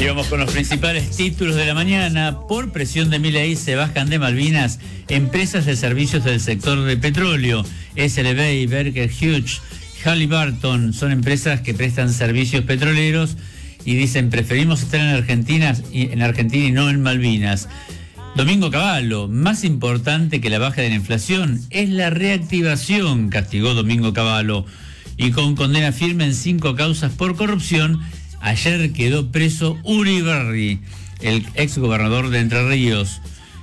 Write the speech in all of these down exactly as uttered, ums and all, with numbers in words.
Y vamos con los principales títulos de la mañana. Por presión de Milei se bajan de Malvinas empresas de servicios del sector de petróleo. S L B, Baker Hughes, Halliburton son empresas que prestan servicios petroleros y dicen preferimos estar en Argentina, en Argentina y no en Malvinas. Domingo Cavallo, más importante que la baja de la inflación es la reactivación, castigó Domingo Cavallo. Y con condena firme en cinco causas por corrupción, ayer quedó preso Uribarri, el ex gobernador de Entre Ríos.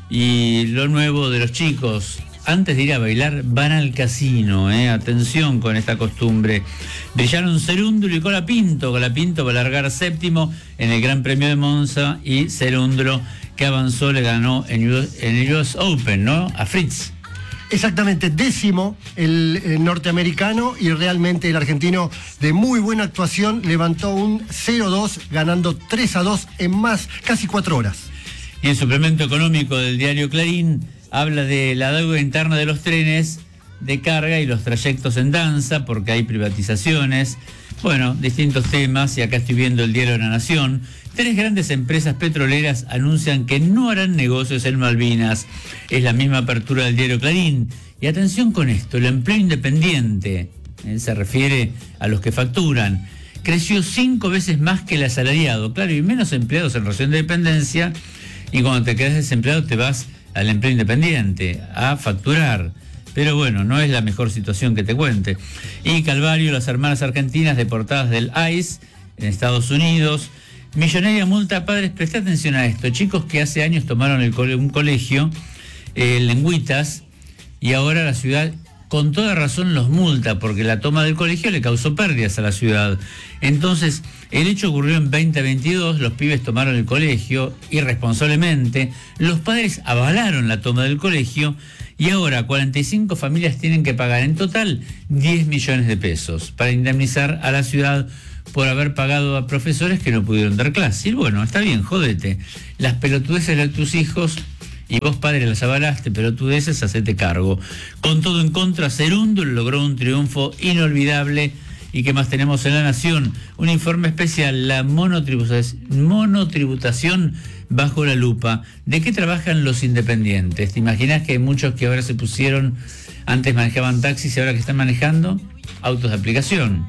Y lo nuevo de los chicos, antes de ir a bailar van al casino, eh. Atención con esta costumbre. Brillaron Cerúndulo y Colapinto. Colapinto va a largar séptimo en el Gran Premio de Monza y Cerúndulo, que avanzó, le ganó en el U S Open, ¿no? A Fritz. Exactamente, décimo el, el norteamericano, y realmente el argentino de muy buena actuación levantó un cero dos ganando tres a dos en más, casi cuatro horas. Y el suplemento económico del diario Clarín habla de la deuda interna de los trenes de carga y los trayectos en danza, porque hay privatizaciones, bueno, distintos temas, y acá estoy viendo el diario de La Nación. Tres grandes empresas petroleras anuncian que no harán negocios en Malvinas. Es la misma apertura del diario Clarín. Y atención con esto, el empleo independiente, eh, se refiere a los que facturan, creció cinco veces más que el asalariado. Claro, y menos empleados en relación de dependencia, y cuando te quedas desempleado te vas al empleo independiente, a facturar. Pero bueno, no es la mejor situación que te cuente. Y Calvario, las hermanas argentinas deportadas del I C E en Estados Unidos. Millonaria multa a padres, presta atención a esto, chicos que hace años tomaron el cole, un colegio, eh, Lengüitas, y ahora la ciudad con toda razón los multa, porque la toma del colegio le causó pérdidas a la ciudad. Entonces, el hecho ocurrió en veinte veintidós, los pibes tomaron el colegio irresponsablemente, los padres avalaron la toma del colegio, y ahora cuarenta y cinco familias tienen que pagar en total diez millones de pesos para indemnizar a la ciudad por haber pagado a profesores que no pudieron dar clase. Y bueno, está bien, jódete. Las pelotudeces de tus hijos, y vos padre las avalaste, pelotudeces, hacete cargo. Con todo en contra, Cerúndulo logró un triunfo inolvidable. ¿Y qué más tenemos en La Nación? Un informe especial, la monotributación, monotributación bajo la lupa. ¿De qué trabajan los independientes? ¿Te imaginas que hay muchos que ahora se pusieron, antes manejaban taxis y ahora que están manejando autos de aplicación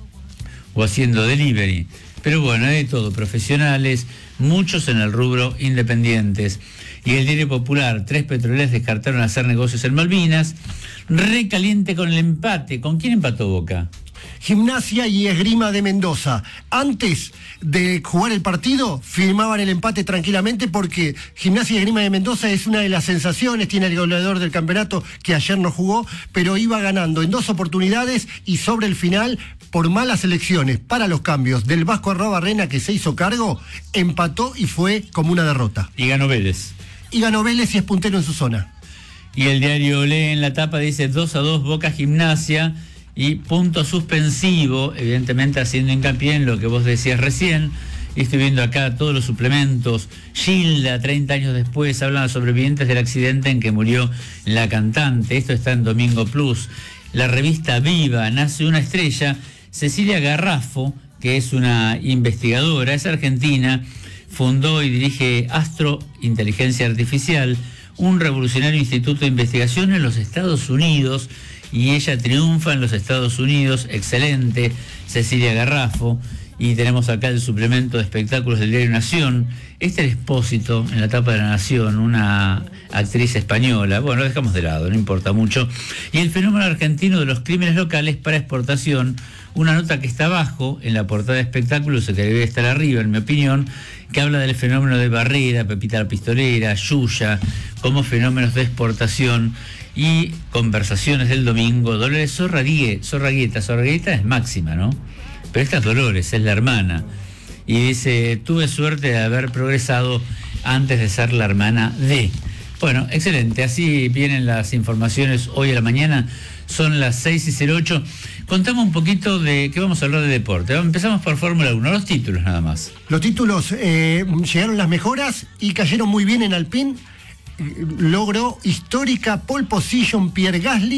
o haciendo delivery? Pero bueno, hay de todo, profesionales, muchos en el rubro independientes. Y el diario Popular, tres petroleras descartaron hacer negocios en Malvinas. Recaliente con el empate. ¿Con quién empató Boca? Gimnasia y Esgrima de Mendoza. Antes de jugar el partido, firmaban el empate tranquilamente, porque Gimnasia y Esgrima de Mendoza es una de las sensaciones, tiene el goleador del campeonato que ayer no jugó, pero iba ganando en dos oportunidades, y sobre el final, por malas elecciones para los cambios del Vasco Arrobarrena, que se hizo cargo, empató y fue como una derrota. Y ganó Vélez. Y ganó Vélez y es puntero en su zona. Y el diario Olé en la tapa dice dos a dos Boca Gimnasia, y punto suspensivo, evidentemente haciendo hincapié en lo que vos decías recién. Y estoy viendo acá todos los suplementos. Gilda, treinta años después, hablan de sobrevivientes del accidente en que murió la cantante. Esto está en Domingo Plus. La revista Viva, nace una estrella. Cecilia Garrafo, que es una investigadora, es argentina, fundó y dirige Astro Inteligencia Artificial, un revolucionario instituto de investigación en los Estados Unidos, y ella triunfa en los Estados Unidos. Excelente, Cecilia Garrafo. Y tenemos acá el suplemento de espectáculos del diario Nación. Esther Expósito, en la tapa de La Nación, una actriz española. Bueno, lo dejamos de lado, no importa mucho. Y el fenómeno argentino de los crímenes locales para exportación, una nota que está abajo en la portada de espectáculos, que debe estar arriba, en mi opinión, que habla del fenómeno de Barrera, Pepita la Pistolera, Yuya, como fenómenos de exportación. Y conversaciones del domingo, Dolores Zorraguieta, Zorraguieta, Zorraguieta es Máxima, ¿no? Pero esta es Dolores, es la hermana. Y dice, tuve suerte de haber progresado antes de ser la hermana de. Bueno, excelente, así vienen las informaciones hoy a la mañana, son las seis y cero ocho. Contamos un poquito de qué vamos a hablar de deporte. Empezamos por Fórmula uno, los títulos nada más. Los títulos, eh, llegaron las mejoras y cayeron muy bien en Alpine. Logró histórica pole position Pierre Gasly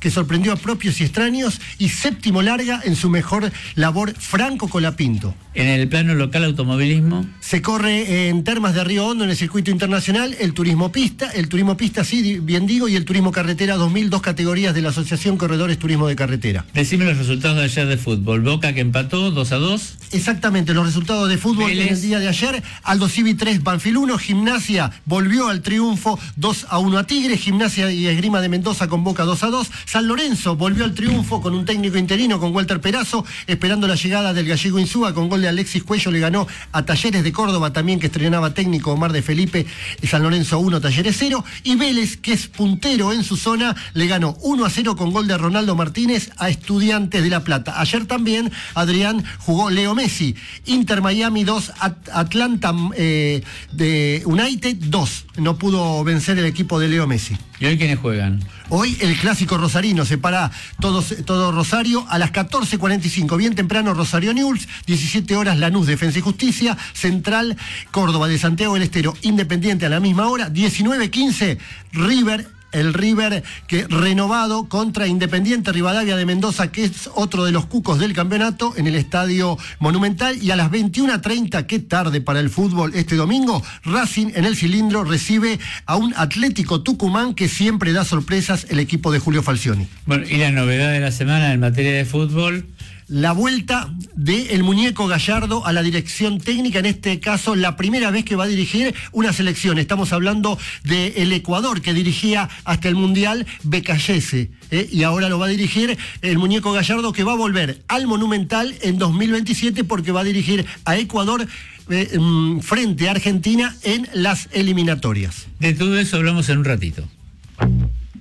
que sorprendió a propios y extraños, y séptimo larga en su mejor labor Franco Colapinto. En el plano local automovilismo. Se corre en Termas de Río Hondo en el circuito internacional el turismo pista, el turismo pista, sí, bien digo, y el turismo carretera dos mil, dos categorías de la Asociación Corredores Turismo de Carretera. Decime los resultados de ayer de fútbol. Boca que empató dos a dos. Exactamente, los resultados de fútbol Vélez. en el día de ayer. Aldo Civi tres, Banfield uno, Gimnasia volvió al triunfo dos a uno a Tigre, Gimnasia y Esgrima de Mendoza con Boca dos a dos. San Lorenzo volvió al triunfo con un técnico interino, con Walter Perazo, esperando la llegada del gallego Insúa, con gol de Alexis Cuello le ganó a Talleres de Córdoba, también que estrenaba técnico Omar de Felipe. San Lorenzo uno, Talleres cero, y Vélez, que es puntero en su zona, le ganó uno a cero con gol de Ronaldo Martínez a Estudiantes de La Plata. Ayer también, Adrián, jugó Leo Messi. Inter Miami dos, At- Atlanta eh, de United dos. No pudo vencer el equipo de Leo Messi. ¿Y hoy quiénes juegan? Hoy el clásico rosarino se para todos, todo Rosario a las catorce cuarenta y cinco, bien temprano Rosario Newell's, diecisiete horas Lanús Defensa y Justicia, Central Córdoba de Santiago del Estero Independiente a la misma hora, diecinueve quince River, el River que renovado contra Independiente Rivadavia de Mendoza, que es otro de los cucos del campeonato, en el Estadio Monumental. Y a las veintiuna treinta, qué tarde para el fútbol este domingo, Racing en el Cilindro recibe a un Atlético Tucumán que siempre da sorpresas, el equipo de Julio Falcioni. Bueno, y la novedad de la semana en materia de fútbol. La vuelta del muñeco Gallardo a la dirección técnica, en este caso la primera vez que va a dirigir una selección. Estamos hablando del Ecuador, que dirigía hasta el Mundial Becallese, ¿eh? y ahora lo va a dirigir el muñeco Gallardo, que va a volver al Monumental en dos mil veintisiete porque va a dirigir a Ecuador eh, frente a Argentina en las eliminatorias. De todo eso hablamos en un ratito.